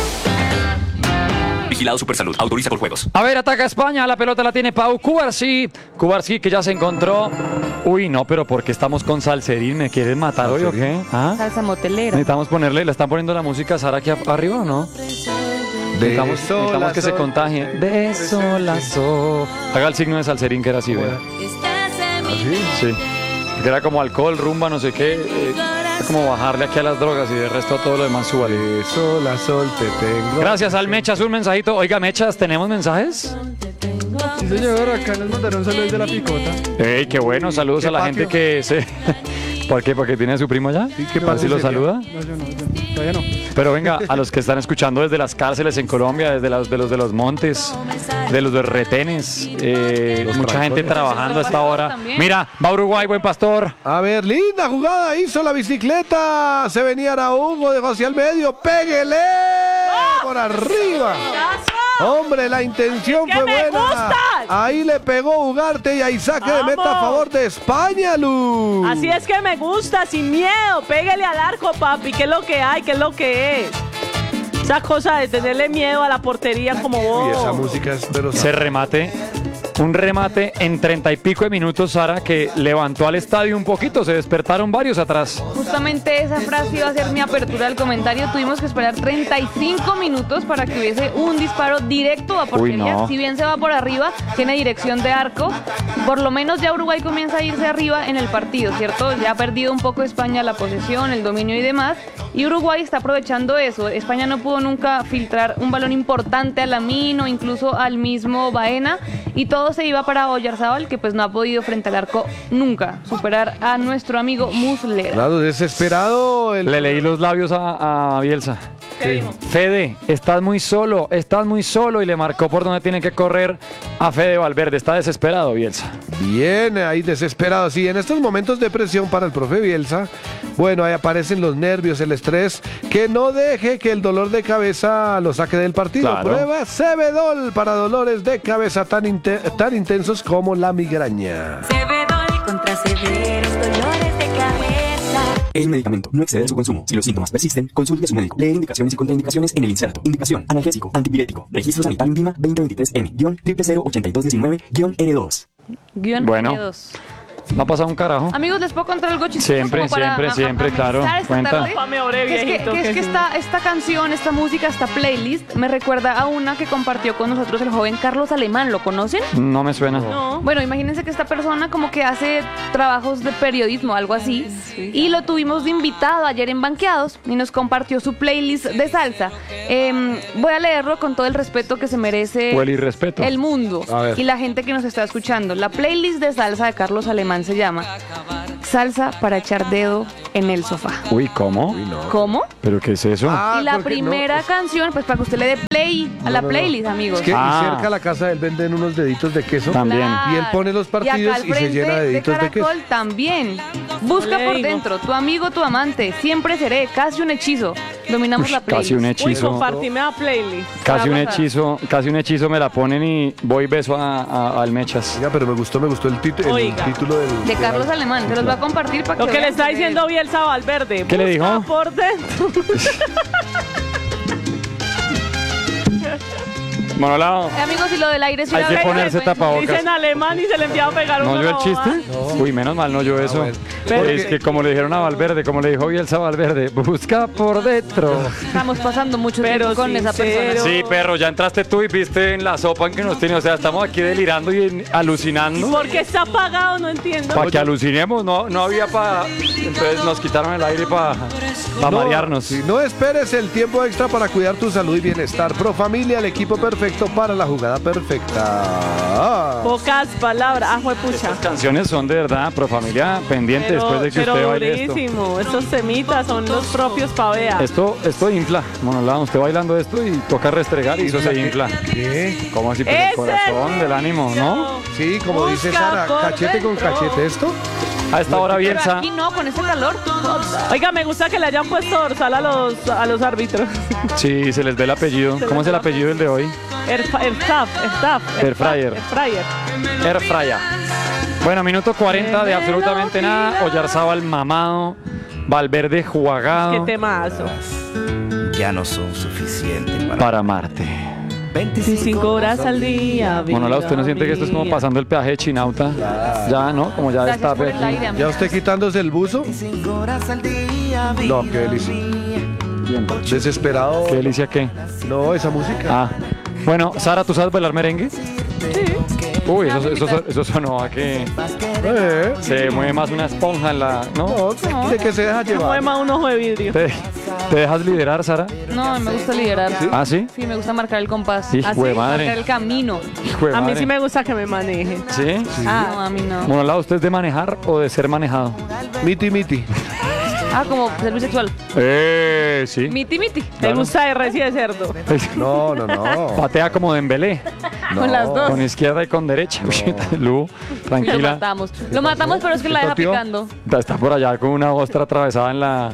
Vigilado Supersalud. Autoriza con juegos. A ver, ataca España, la pelota la tiene Pau Cubarsí. Cubarsí que ya se encontró. Uy, no, pero ¿por qué estamos con Salserín? ¿Me quieren matar hoy o qué? ¿Ah? Salsa motelera. Necesitamos ponerle, ¿le están poniendo la música a Sara aquí a- arriba o no? Necesitamos, sol necesitamos a que se sol. contagie. De sol a sol. Haga el signo de Salserín que era así, vea. Sí. Que era como alcohol, rumba, no sé qué. eh, es como bajarle aquí a las drogas y de resto a todo lo demás súbale. De sol a sol te tengo. Gracias al Mechas, un mensajito. Oiga, Mechas, ¿tenemos mensajes? Sí, señor, acá nos mandaron saludos de la picota. ¡Ey, qué bueno! Saludos ¿Qué a la patio? gente que se... ¿Por qué? ¿Porque tiene a su primo allá? Sí, ¿qué ¿Así patio lo sería? saluda? No, yo no, yo todavía no. Pero venga, a los que están escuchando desde las cárceles en Colombia, desde los de los, de los montes, de los de retenes, eh, mucha gente trabajando a esta hora. También. Mira, va Uruguay, buen pastor. A ver, linda jugada, hizo la bicicleta. Se venía Araújo, dejó hacia el medio. ¡Péguele! Por arriba. Hombre, la intención Es que fue me buena. gustas. Ahí le pegó Ugarte y ahí saque de meta a Vamos. favor de España, Luz. Así es que me gusta, sin miedo. Pégale al arco, papi. ¿Qué es lo que hay? ¿Qué es lo que es? Esa cosa de tenerle miedo a la portería como Y esa vos. música es pero Se remate, un remate en treinta y pico de minutos, Sara, que levantó al estadio un poquito, se despertaron varios atrás. Justamente esa frase iba a ser mi apertura del comentario. Tuvimos que esperar treinta y cinco minutos para que hubiese un disparo directo a portería. no. Si bien se va por arriba, tiene dirección de arco. Por lo menos ya Uruguay comienza a irse arriba en el partido, ¿cierto? Ya ha perdido un poco España la posesión, el dominio y demás. Y Uruguay está aprovechando eso. España no pudo nunca filtrar un balón importante a Lamine o incluso al mismo Baena. Y todo se iba para Oyarzábal, que pues no ha podido frente al arco nunca superar a nuestro amigo Muslera. Claro, desesperado. El... Le leí los labios a, a Bielsa. ¿Qué dijo? Fede, estás muy solo, estás muy solo y le marcó por donde tiene que correr a Fede Valverde. Está desesperado Bielsa. Bien, ahí desesperado. Sí, en estos momentos de presión para el profe Bielsa, bueno, ahí aparecen los nervios, el estrés, que no deje que el dolor de cabeza lo saque del partido. Claro. Prueba Cebedol para dolores de cabeza tan, inte- tan intensos como la migraña. Cebedol contra severos dolores de cabeza. Es un medicamento. No exceder su consumo. Si los síntomas persisten, consulte a su médico. Leer indicaciones y contraindicaciones en el inserto. Indicación: analgésico, antipirético. Registro sanitario INVIMA veinte veintitrés M cero cero ocho dos uno nueve N dos. Guión Bueno. N dos. No ha pasado un carajo. Amigos, ¿les puedo contar algo chistoso? Siempre, como para siempre, a- siempre, claro. amenizar esta Cuenta. tarde? Pa' me ore, Que es que, viejito, que, es que que sí. esta, esta canción, esta música, esta playlist me recuerda a una que compartió con nosotros el joven Carlos Alemán. ¿Lo conocen? No me suena. No. Bueno, imagínense que esta persona como que hace trabajos de periodismo, algo así, y lo tuvimos de invitado ayer en Banqueados y nos compartió su playlist de salsa. Em, voy a leerlo con todo el respeto que se merece O el irrespeto. el mundo A ver. y la gente que nos está escuchando. La playlist de salsa de Carlos Alemán se llama Salsa para echar dedo en el sofá. Uy, ¿cómo? ¿Cómo? ¿Pero qué es eso? Ah, y la porque no, primera es- canción, pues para que usted le dé play a No, la no, no. playlist, amigos. Es que Ah. y cerca a la casa de él venden unos deditos de queso. También. Y él pone los partidos y, acá al y se frente llena de deditos de Caracol queso. también. Busca No le por digo. dentro, tu amigo, tu amante, siempre seré, casi un hechizo. Dominamos Uy, la playlist. casi un Uy, hechizo. compartime la playlist. Casi un va a pasar. hechizo, casi un hechizo me la ponen y voy y beso a, a- al Mechas. Oiga, pero me gustó, me gustó el, tit- el Oiga. título del... De Carlos Alemán, se los voy a compartir para que Lo que le vean está que- diciendo Bielsa Valverde. ¿Qué le Busca dijo? por dentro. Monolao. Eh, amigos, y lo del aire sí Hay era que verdad, ponerse pues. tapabocas. Dice en alemán y se le envía a pegar ¿No una oyó el bobada. chiste? Uy, menos mal no oyó eso. bueno. Pero- es que como le dijeron a Valverde, como le dijo Bielsa a Valverde, busca por dentro. Estamos pasando mucho Pero tiempo con esa sincero. persona. Sí, perro, ya entraste tú y viste en la sopa en que nos tiene. O sea, estamos aquí delirando y en- alucinando. ¿Por qué está apagado? No entiendo. Para que alucinemos, no, no había para... Entonces nos quitaron el aire para No, marearnos. sí, no esperes el tiempo extra para cuidar tu salud y bienestar. Pro Familia, el equipo perfecto para la jugada perfecta. Ah. Pocas palabras. Ah, juepucha. Estas canciones son de verdad, pro familia, pendiente Pero, después de que pero usted baile esto. durísimo. Estos temitas son los propios pavea. Esto, esto infla, Monolao, usted bailando esto y toca restregar y eso se infla. ¿Qué? ¿Cómo así? Por el ¡Ese! corazón, del ánimo, ¿no? Sí, como dice Busca Sara, por cachete con dentro. cachete esto. A esta hora Pero Bielsa, aquí no, con ese calor. Oiga, me gusta que le hayan puesto dorsal a los, a los árbitros. sí, se les ve el apellido. ¿Cómo es el apellido del de hoy? El, el staff, staff. Air fryer. El fryer. Air Fraya. Bueno, minuto cuarenta de absolutamente nada. Oyarzábal mamado, Valverde Qué jugado temazo. Ya no son suficientes para para Marte. veinticinco horas al día. Monolao, ¿usted no siente que esto es como mía. pasando el peaje de Chinauta? Ya, ¿no? Como ya Gracias está por el aire, ¿Ya amigos. usted quitándose el buzo? No, qué delicia. Desesperado. ¿Qué delicia qué? No, esa música. Ah, bueno, Sara, ¿tú sabes bailar merengue? Sí. Uy, eso, eso, eso sonó a que Eh, se mueve más una esponja en la... ¿No? no, tranquile que se deja Se llevar. mueve un ojo de vidrio. ¿Te, te dejas liderar, Sara? No, me gusta liderar. ¿Ah, sí? Sí, me gusta marcar el compás. Hijo ¿Ah, de sí? madre. Marcar el camino. Hijo de A mí madre. sí me gusta que me manejen. ¿Sí? Ah, no, a mí no. Monolao, ¿usted es de manejar o de ser manejado? Miti, miti. Ah, como servicio sexual. Eh, sí. Miti, miti. ¿Te Claro. gusta de res y de cerdo? No, no, no. Patea como Dembélé, Con las dos. con izquierda y con derecha. Lu, Lo tranquila. matamos. Lo matamos, pero es que la deja tío? picando. Está por allá con una ostra atravesada en la...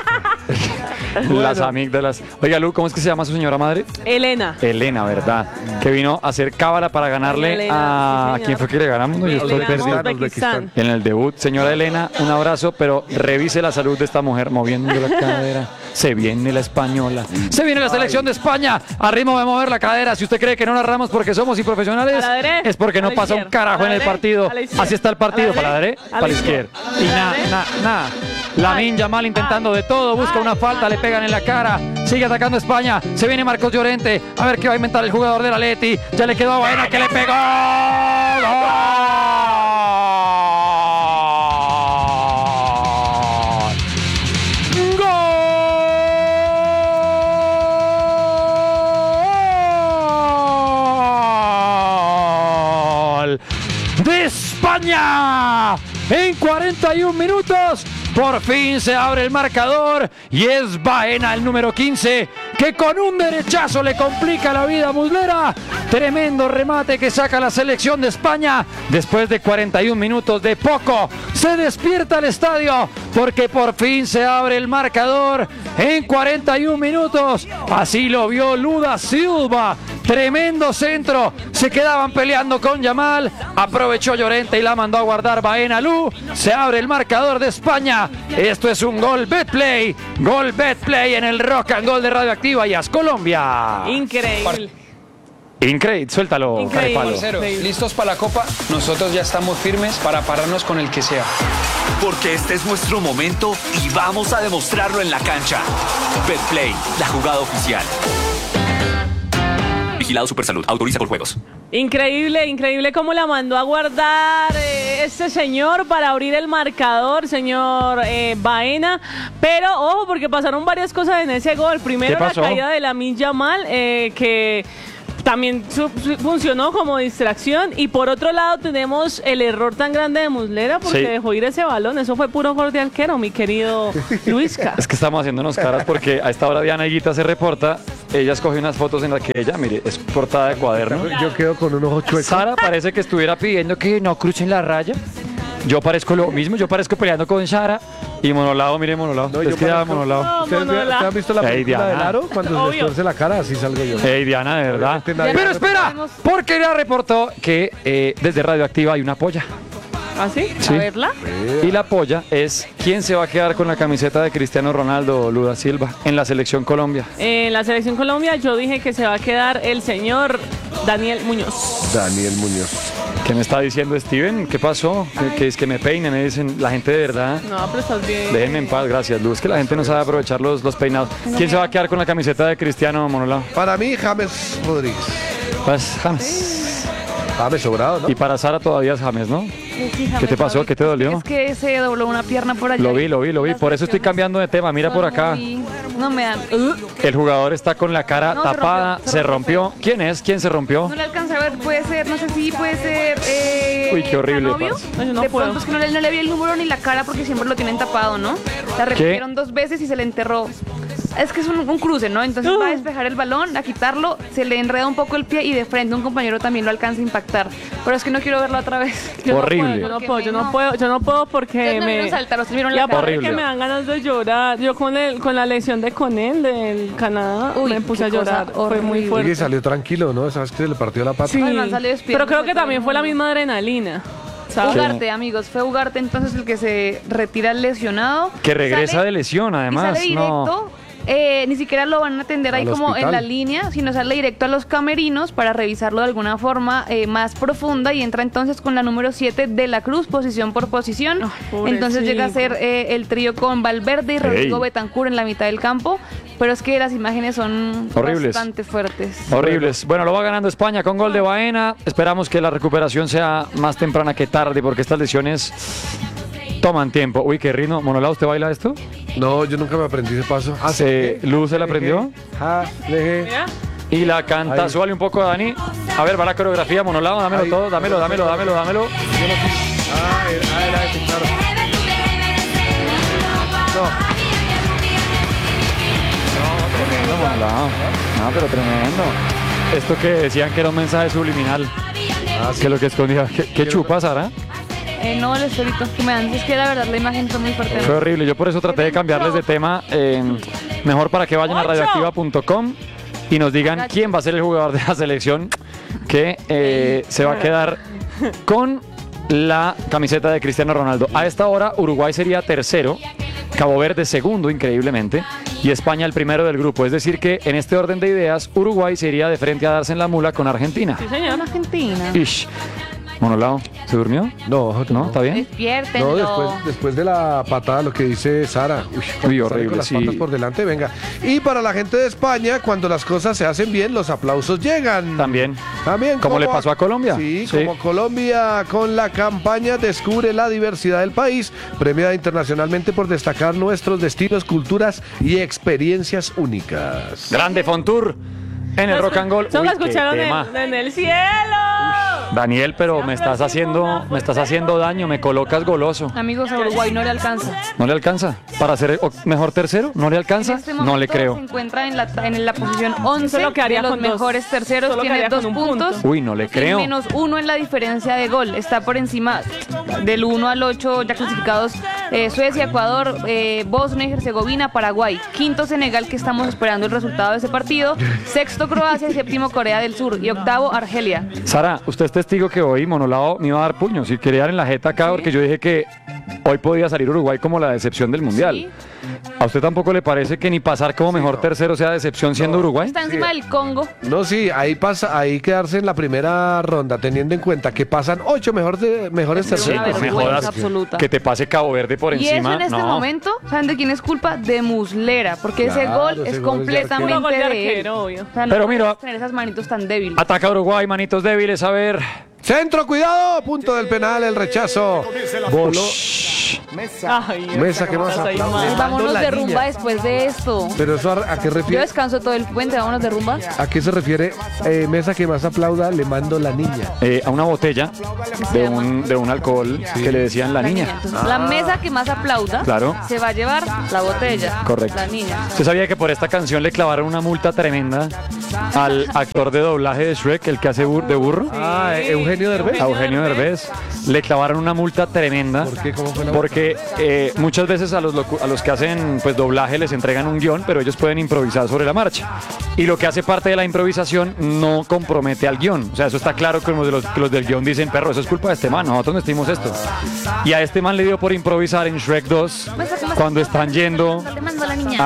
en las amígdalas. Oiga, Lu, ¿cómo es que se llama su señora madre? Elena. Elena, ¿verdad? Que vino a hacer cábala para ganarle Elena, a... sí, señor. ¿Quién fue que le ganamos? No, yo estoy Elena perdido. Uzbekistán. En el debut, señora Elena, un abrazo, pero revise la salud de esta mujer moviendo la cadera. Se viene la española. Se viene la selección de España. A ritmo de mover la cadera. Si usted cree que no narramos porque somos improfesionales, A la derecha, es porque a no la pasa un izquierda, carajo a en la el derecha, partido. a la izquierda, Así está el partido. a la Para la derecha, derecha, a la para la izquierda. izquierda, Y a la nada, derecha. nada, nada. Lamin Yamal intentando de todo. Busca una falta, le pegan en la cara. Sigue atacando España. Se viene Marcos Llorente. A ver qué va a inventar el jugador del Atleti. Ya le quedó a Baena que le pegó. ¡Gol! ¡De España! En cuarenta y un minutos. Por fin se abre el marcador y es Baena, el número quince, que con un derechazo le complica la vida a Muslera. Tremendo remate que saca la selección de España. Después de cuarenta y un minutos de poco, se despierta el estadio porque por fin se abre el marcador en cuarenta y un minutos. Así lo vio Luda Silva. Tremendo centro. Se quedaban peleando con Yamal. Aprovechó Llorente y la mandó a guardar Baena. Lu. Se abre el marcador de España. Esto es un gol Betplay. Gol Betplay en el Rock and Roll de Radioactiva y As Colombia. Increíble. Increíble, suéltalo, Increíble. Carepalo. Parcero, ¿listos para la Copa? Nosotros ya estamos firmes para pararnos con el que sea. Porque este es nuestro momento y vamos a demostrarlo en la cancha. Betplay, la jugada oficial. Vigilado Supersalud, autoriza por juegos. Increíble, increíble cómo la mandó a guardar eh, este señor para abrir el marcador, señor eh, Baena. Pero ojo, porque pasaron varias cosas en ese gol. Primero ¿Qué la pasó? caída de Lamine Yamal, eh, que también su- su- funcionó como distracción. Y por otro lado tenemos el error tan grande de Muslera porque Sí. dejó ir ese balón. Eso fue puro gol de arquero, mi querido Luisca. Es que estamos haciéndonos caras porque a esta hora Diana Higuita se reporta. Ella escoge unas fotos en las que ella, mire, es portada de cuaderno. Yo quedo con un ojo chueco. Sara parece que estuviera pidiendo que no crucen la raya. Yo parezco lo mismo, yo parezco peleando con Sara. Y Monolado, mire Monolado. No, es yo que ya parezco- Monolado. No, ¿Ustedes, Monolá. ¿Ustedes han visto la Ey, película Diana. del aro? Cuando se Obvio. destorce la cara, así salgo yo. Hey Diana, de verdad. Obviamente nadie- Pero espera, podemos- porque ella reportó que eh, desde Radioactiva hay una polla. ¿Ah, sí? Sí. A verla. Y la polla es quién se va a quedar con la camiseta de Cristiano Ronaldo, Luda Silva, en la selección Colombia. En la selección Colombia yo dije que se va a quedar el señor Daniel Muñoz. Daniel Muñoz. ¿Qué me está diciendo Steven? ¿Qué pasó? Que, que es que me peinen, me dicen la gente de verdad. No, pero estás bien. Déjenme en paz, gracias, Luz. Que la gente no sabe aprovechar los, los peinados. ¿Quién se va a quedar con la camiseta de Cristiano Monolao? Para mí, James Rodríguez. Pues James. James sobrado, ¿no? Y para Sara todavía es James, ¿no? Sí, ¿Qué te pasó? ¿Qué te dolió? Es que se dobló una pierna por allá. Lo vi, lo vi, lo vi. Por eso estoy cambiando de tema. Mira por acá. Muy- No me dan. El jugador está con la cara No, se tapada, rompió, se se rompió. ¿Quién es? ¿Quién se rompió? No le alcanza a ver, puede ser, no sé si puede ser. Eh, Uy, qué horrible, Canovio. parce. No, yo no de puedo. pronto es que no le, no le vi el número ni la cara porque siempre lo tienen tapado, ¿no? La repitieron dos veces y se le enterró. Es que es un, un cruce, ¿no? Entonces va a despejar el balón, a quitarlo, se le enreda un poco el pie y de frente un compañero también lo alcanza a impactar. Pero es que no quiero verlo otra vez. Yo Horrible. No puedo, yo no puedo, yo no puedo, yo no puedo porque Ustedes no me... vieron saltar, ustedes vieron Y la aparte Horrible. que me dan ganas de llorar. Yo con el, con la lesión de Conel del Canadá Uy, me puse a qué cosa llorar. Fue muy horrible. fuerte. Y salió tranquilo, ¿no? ¿Sabes que se le partió la pata? Sí, Además, salió despierto, pero creo fue que todo también el fue la mundo. misma adrenalina. ¿sabes? Ugarte, amigos, fue Ugarte entonces el que se retira lesionado. Que regresa Sale- de lesión, y además. sale No. directo, eh, ni siquiera lo van a atender ahí Al como hospital. en la línea, sino sale directo a los camerinos para revisarlo de alguna forma eh, más profunda y entra entonces con la número siete de la Cruz, posición por posición. Ay, pobrecito. Entonces llega a ser eh, el trío con Valverde y Rodrigo Ey. Betancur en la mitad del campo, pero es que las imágenes son Horribles. bastante fuertes. Horribles. Bueno, lo va ganando España con gol de Baena. Esperamos que la recuperación sea más temprana que tarde porque estas lesiones toman tiempo. Uy, qué ritmo. Monolao, ¿usted baila esto? No, yo nunca me aprendí ese paso. Ah, Se, Luz se la aprendió Ja, leje. Mira. y la canta. Ahí. Súbale un poco, Dani. A ver, va la coreografía. Monolao, dámelo Ahí. todo. Dámelo, dámelo, dámelo, dámelo. Ah, era, ah, era ese, claro. Tremendo, Monolao. No, pero tremendo. Esto que decían que era un mensaje subliminal. Que lo que escondía. ¿Qué, qué chupa, Sara? Eh, no, los solitos que me dan, es que la verdad la imagen fue muy fuerte. Fue horrible, yo por eso traté de cambiarles de tema. eh, mejor para que vayan a ¡Ocho! radioactiva punto com y nos digan quién va a ser el jugador de la selección que eh, se va a quedar con la camiseta de Cristiano Ronaldo. A esta hora Uruguay sería tercero, Cabo Verde segundo, increíblemente, y España el primero del grupo. Es decir que en este orden de ideas, Uruguay se iría de frente a darse en la mula con Argentina. Sí, señor. Argentina. Ish. Monolao, ¿se durmió? No, ¿No? ¿Está bien? Despiértenlo. No, después, después de la patada, lo que dice Sara. Uy, cuando sale horrible, con las sí. patas por delante, venga. Y para la gente de España, cuando las cosas se hacen bien, los aplausos llegan. También. También. ¿Cómo le pasó a Colombia? Sí, Sí. como Colombia con la campaña Descubre la diversidad del país, premiada internacionalmente por destacar nuestros destinos, culturas y experiencias únicas. Grande Fontour en el Rock and Roll. Solo Uy, qué escucharon tema. en, en el cielo. Daniel, pero me estás haciendo, me estás haciendo daño, me colocas goloso. Amigos, a Uruguay no le alcanza. ¿No le alcanza? ¿Para ser o- mejor tercero? ¿No le alcanza? En este No le momento creo. Se encuentra en la, en la posición once Solo quedaría de los con dos. mejores terceros, Solo tiene quedaría dos con un puntos. punto. Uy, no le y creo. menos uno en la diferencia de gol. Está por encima del uno al ocho ya clasificados eh, Suecia, Ecuador, eh, Bosnia y Herzegovina, Paraguay. Quinto Senegal, que estamos esperando el resultado de ese partido. Sexto Croacia y séptimo Corea del Sur. Y octavo Argelia. Sara, usted es testigo que hoy Monolao me iba a dar puños y quería dar en la jeta acá porque yo dije que hoy podía salir Uruguay como la decepción del Mundial. Sí. ¿A usted tampoco le parece que ni pasar como mejor tercero sea decepción siendo Uruguay? Está encima del Congo. No, sí, ahí pasa, ahí quedarse en la primera ronda, teniendo en cuenta que pasan ocho mejor de, mejores Es una terceros. me vergüenza jodas absoluta. que te pase Cabo Verde por Y encima. eso en este no. momento, ¿saben de quién es culpa? De Muslera, porque ese Claro, gol ese es gol es de completamente arquero. Puro gol de de arquero, él. obvio. O sea, no Pero puedes mira- tener esas manitos tan débiles. Ataca Uruguay, manitos débiles, a ver. Centro, cuidado, punto del penal, el rechazo. Voló. Ay, Mesa, ¿qué más estás ahí aplaude? mal. Mando Vámonos la de niña. rumba después de esto. Pero eso a, a qué Yo refiere? descanso todo el puente, vámonos de rumba. ¿A qué se refiere? Eh, mesa que más aplauda, le mando la niña. Eh, a una botella de un, de un alcohol que le decían la, niña. Entonces, la mesa que más aplauda Claro. se va a llevar la botella. Correcto. La niña. ¿Usted sabía que por esta canción le clavaron una multa tremenda al actor de doblaje de Shrek, el que hace bur- de burro? Ah, Eugenio Derbez. A Eugenio Derbez. Le clavaron una multa tremenda. ¿Por qué? ¿Cómo fue la Porque eh, muchas veces a los, locu- a los que hacen pues doblaje les entregan un guión, pero ellos pueden improvisar sobre la marcha. Y lo que hace parte de la improvisación no compromete al guión. O sea, eso está claro que los, de los, que los del guión dicen, perro, eso es culpa de este man, nosotros no estimos esto. Y a este man le dio por improvisar en Shrek dos, cuando están yendo Le mando a la niña.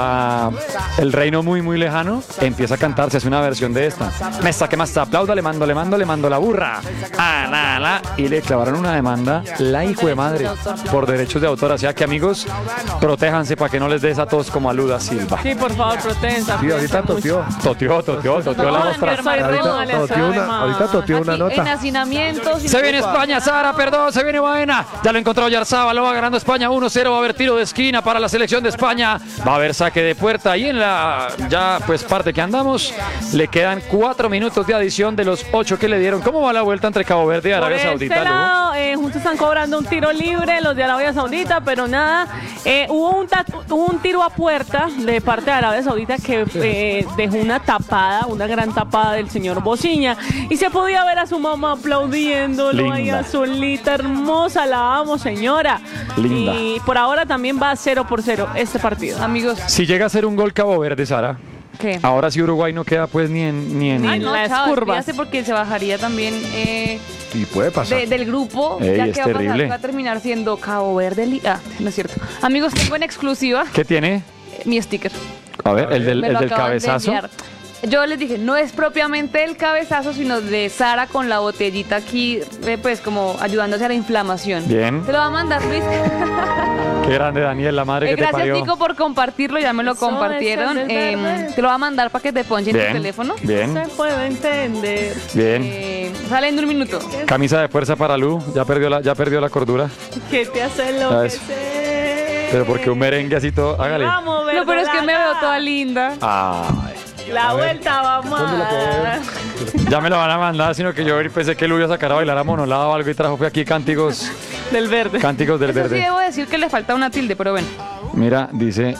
a el reino muy muy lejano, empieza a cantar, se hace una versión de esta. Mesa que más te aplauda, le mando, le mando, le mando la burra. Ah, la, la. Y le clavaron una demanda, la hijo de madre, por derechos de autor. O sea que, amigos, protéjanse para que no les des a todos como a Luda Silva. Sí, por favor, proténsa. Sí, ahorita toteó. Toteó, toteó, toteó la ostra. Ahorita toteó una, ahorita toteó una Aquí, en nota. hacinamientos. Se viene España, Sara, perdón, se viene Baena. Ya lo encontró Yarzaba, lo va ganando España uno cero. Va a haber tiro de esquina para la selección de España. Va a haber saque de puerta. Y en la ya pues parte que andamos, le quedan cuatro minutos de adición de los ocho que le dieron. ¿Cómo va la vuelta entre Cabo Verde y Por Arabia este Saudita, Lu? lado, eh, justo están cobrando un tiro libre los de Arabia Saudita, pero nada, eh, hubo, un ta- hubo un tiro a puerta de parte de Arabia Saudita que eh, dejó una tapada, una gran tapada del señor Bociña, y se podía ver a su mamá aplaudiéndolo ahí Linda. a solita, hermosa, la amo, señora. Linda. Y por ahora también va cero por cero este partido. Amigos, Si llega a ser un gol Cabo Verde, Sara, ¿qué? ahora sí Uruguay no queda pues ni en... Ni en Ay, Ay, no, las chao, curvas. despídase porque se bajaría también eh, Y puede pasar. de- del grupo. Ey, ya es que va a pasar, terrible. va a terminar siendo Cabo Verde. li- Ah, no es cierto. Amigos, tengo en exclusiva ¿Qué tiene? eh, mi sticker. A ver, el del, Me el lo del acaban de cabezazo. enviar. Yo les dije, no es propiamente el cabezazo, sino de Sara con la botellita aquí, eh, pues como ayudándose a la inflamación. Bien. Te lo va a mandar Luis. Qué grande, Daniel, la madre Eh, que te gracias, parió. Nico, por compartirlo. Ya me lo Eso, compartieron. eso es Eh, verde. te lo va a mandar para que te ponchen Bien, tu teléfono. bien, Se puede entender. bien. Eh, sale en un minuto. Camisa de fuerza para Lu, ya perdió la, ya perdió la cordura. ¿Qué te hace ¿Sabes? enloquecer? Pero porque un merengue así todo, hágale. Vamos, No, pero es que me veo verdolaga. toda linda. Ay, La vuelta vamos a dar. ya me lo van a mandar, sino que yo pensé que Lu iba a sacar a bailar a monolado o algo y trajo fue aquí cánticos, Del verde. cánticos del Eso sí verde. debo decir que le falta una tilde, pero bueno. Mira, dice,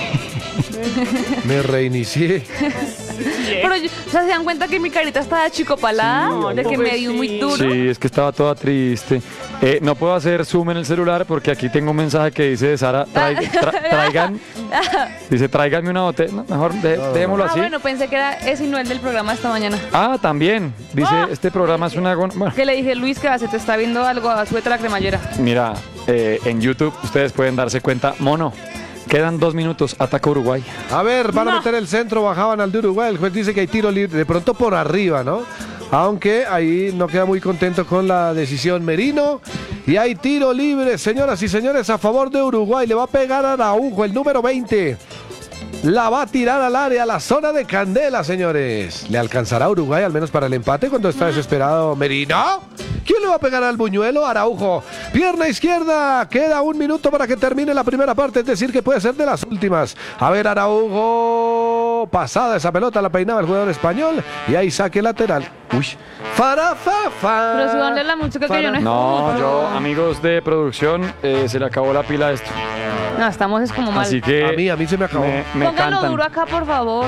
Me reinicié. Pero, yo- o sea, ¿se dan cuenta que mi carita está achicopalada? Sí, de que me dio muy pobrecito. duro. sí, es que estaba toda triste. Eh, no puedo hacer zoom en el celular porque aquí tengo un mensaje que dice de Sara, "Traig- tra- traigan, dice, tráiganme una botella. No, mejor de- dejémoslo Ah, así. bueno, pensé que era ese y no el del programa esta mañana. Ah, también. Dice, este programa es una... gon- Bueno, Que le dije, Luis, que se te está viendo algo, suelta la cremallera. mira, eh, en YouTube ustedes pueden darse cuenta. Mono, quedan dos minutos, ataca Uruguay. A ver, van a No. meter el centro, bajaban al de Uruguay. El juez dice que hay tiro libre, de pronto por arriba, ¿no? Aunque ahí no queda muy contento con la decisión Merino. Y hay tiro libre, señoras y señores, a favor de Uruguay. Le va a pegar a Araujo, el número veinte. La va a tirar al área, a la zona de Candela, señores. ¿Le alcanzará a Uruguay al menos para el empate cuando está desesperado Merino? ¿Quién le va a pegar al buñuelo? Araujo. Pierna izquierda. Queda un minuto para que termine la primera parte, es decir, que puede ser de las últimas. A ver, Araujo. Pasada esa pelota, la peinaba el jugador español. Y ahí saque lateral. Uy. Fara, fa, fa. Pero súbanle la música que yo no No, yo, amigos de producción, eh, se le acabó la pila a esto. No, estamos es como mal. Así que A mí, a mí se me acabó. me, me Póngalo cantan. duro acá, por favor.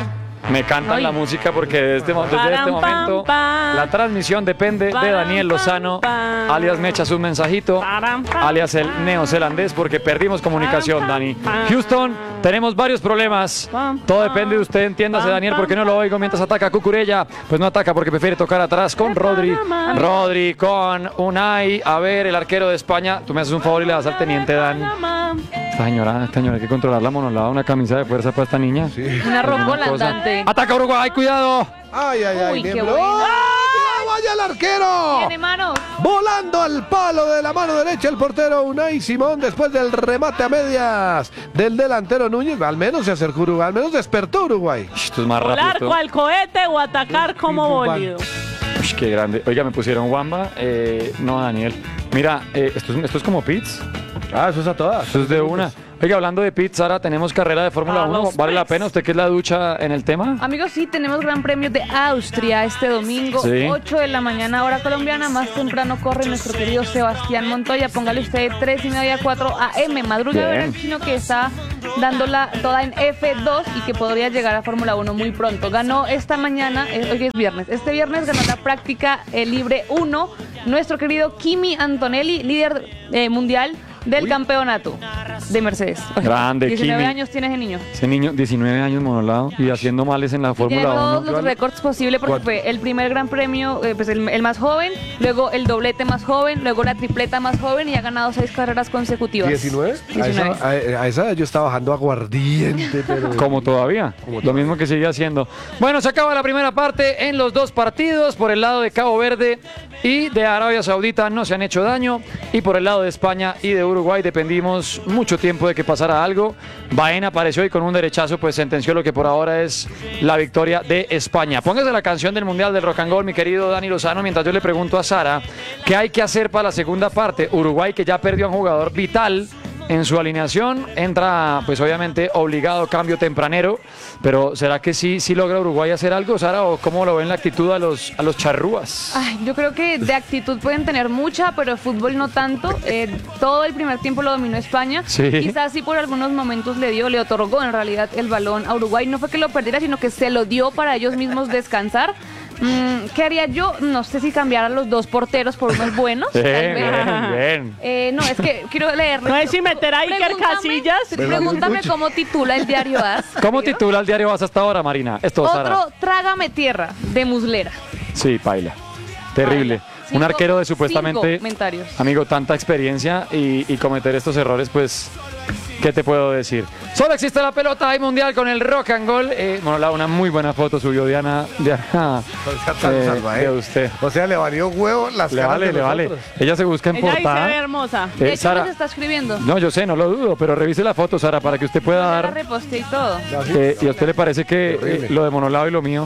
Me cantan Ay. la música porque desde este, mo- desde este Param, pam, momento pam. la transmisión depende de Param, Daniel Lozano, pam, pam. alias me echas un mensajito, Param, pam, alias el pam. neozelandés, porque perdimos comunicación, Pam, Dani. pam. Houston, tenemos varios problemas. Pam, Todo pam. depende de usted, entiéndase, Pam, Daniel, pam, porque no lo oigo mientras ataca Cucurella. Pues no ataca porque prefiere tocar atrás con Rodri. pam. Rodri con Unai. A ver, el arquero de España. Tú me haces un favor y le das al teniente Dan. Esta señora, esta señora, hay que controlar la monolada, una camisa de fuerza para esta niña. Una rombola Cosa. andante. Ataca Uruguay, cuidado. Ay, ay, ay. Uy, qué Niembro. buena. ¡Ah! ¡Vaya el arquero! Tiene manos. Volando al palo de la mano derecha el portero Unai Simón después del remate a medias del delantero Núñez. Al menos se acercó Uruguay, al menos despertó Uruguay. Esto es más rápido. Volar esto. cual cohete o atacar como pim, pum, bólido. Uy, qué grande. Oiga, me pusieron Wamba. Eh, no, Daniel. Mira, eh, esto, es, esto es como pits. Ah, eso es a todas. Esto es de una. Oiga, hablando de pits, Sara, tenemos carrera de Fórmula A uno. los ¿Vale la pits. pena? ¿Usted que es la ducha en el tema? Amigos, sí, tenemos Gran Premio de Austria este domingo, Sí. ocho de la mañana, hora colombiana. Más temprano corre nuestro querido Sebastián Montoya. Póngale usted tres y media, cuatro a eme. Madruga a ver Bien. al chino que está dándola toda en efe dos y que podría llegar a Fórmula uno muy pronto. Ganó esta mañana, eh, hoy es viernes. Este viernes ganó la práctica eh, libre uno nuestro querido Kimi Antonelli, líder eh, mundial del campeonato de Mercedes. Oye, Grande, diecinueve Kimi. años tiene ese niño. Ese niño, diecinueve años monolado y haciendo males en la Tiene Fórmula todos uno. los récords posibles porque ¿Cuánto? fue el primer gran premio, eh, pues el, el más joven, luego el doblete más joven, luego la tripleta más joven y ha ganado seis carreras consecutivas. ¿diecinueve? A diecinueve. esa, a- a esa edad yo estaba bajando aguardiente, pero... Como todavía, lo mismo que sigue haciendo. Bueno, se acaba la primera parte en los dos partidos. Por el lado de Cabo Verde y de Arabia Saudita no se han hecho daño. Y por el lado de España y de Uruguay dependimos mucho tiempo de que pasara algo. Baena apareció y con un derechazo pues sentenció lo que por ahora es la victoria de España. Póngase la canción del Mundial del Rock and Roll, mi querido Dani Lozano, mientras yo le pregunto a Sara qué hay que hacer para la segunda parte. Uruguay, que ya perdió a un jugador vital en su alineación, entra pues obviamente obligado, cambio tempranero, pero ¿será que sí, sí logra Uruguay hacer algo, Sara, o cómo lo ven la actitud a los, a los charrúas? Ay, yo creo que de actitud pueden tener mucha, pero de fútbol no tanto. Eh, todo el primer tiempo lo dominó España. Sí. Quizás sí por algunos momentos le dio, le otorgó en realidad el balón a Uruguay. No fue que lo perdiera, sino que se lo dio para ellos mismos descansar. Mm, ¿Qué haría yo? No sé si cambiar a los dos porteros por unos buenos. tal Bien, vez. bien, bien. Eh, no, es que quiero leerle. No es si meter a Iker Pregúntame- Casillas. Pregúntame cómo titula el diario AS. ¿Cómo titula el diario Vas hasta ahora, Marina? Esto, Sara. Otro Trágame Tierra de Muslera. Sí, paila. Terrible. Paila. Un Cinco- arquero de cinco supuestamente, comentarios. amigo, tanta experiencia y, y cometer estos errores, pues, ¿qué te puedo decir? Solo existe la pelota, hay mundial con el rock and roll. Eh, bueno, la- una muy buena foto subió Diana, Diana eh, Salva, ¿eh? de usted. O sea, le valió huevo las Le caras vale, de le vale. nosotros. Ella se busca en Ella ahí se portada. ve hermosa. Eh, De hecho, Sara, nos está escribiendo. no, yo sé, no lo dudo, pero revise la foto, Sara, para que usted pueda Ya la dar. reposté y todo. Eh, ¿Y a usted le parece que Terrible. eh, lo de Monolado y lo mío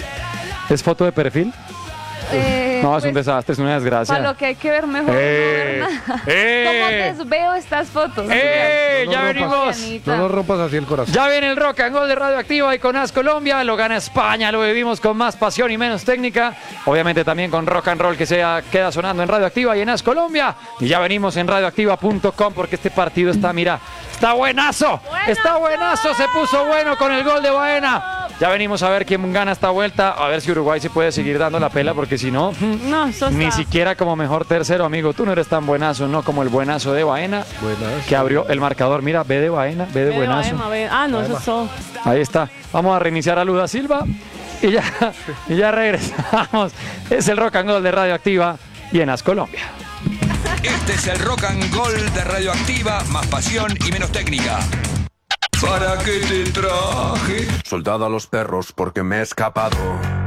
es foto de perfil? Eh, No, es un pues, desastre, es una desgracia. para lo que hay que ver mejor. Eh, no ver nada. eh. ¿Cómo desveo estas fotos? ¡Eh! No Ya rompas- venimos. Dianita. No nos rompas así el corazón. Ya viene el rock and roll de Radioactiva y con As Colombia. Lo gana España, lo vivimos con más pasión y menos técnica. Obviamente también con rock and roll que sea, queda sonando en Radioactiva y en As Colombia. Y ya venimos en radioactiva punto com porque este partido está, mira, está buenazo. Está buenazo, se puso bueno con el gol de Baena. Ya venimos a ver quién gana esta vuelta. A ver si Uruguay se puede seguir dando la pela porque si no... No, eso Ni está. siquiera como mejor tercero, amigo. Tú no eres tan buenazo, no como el buenazo de Baena, Buenazo. que abrió el marcador. Mira, ve de Baena, ve de Ve, buenazo. Baema, ve. Ah, no, eso es todo. Ahí está. Vamos a reiniciar a Luda Silva y ya, y ya regresamos. Es el rock and roll de Radioactiva y en As Colombia. Este es el Rock and Roll de Radioactiva, más pasión y menos técnica. ¿Para qué te traje? Soldado a los perros porque me he escapado.